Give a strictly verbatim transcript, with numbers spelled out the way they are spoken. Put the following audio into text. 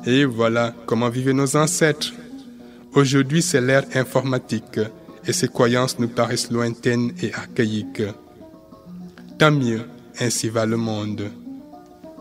Et voilà comment vivaient nos ancêtres. Aujourd'hui, c'est l'ère informatique et ces croyances nous paraissent lointaines et archaïques. Tant mieux, ainsi va le monde.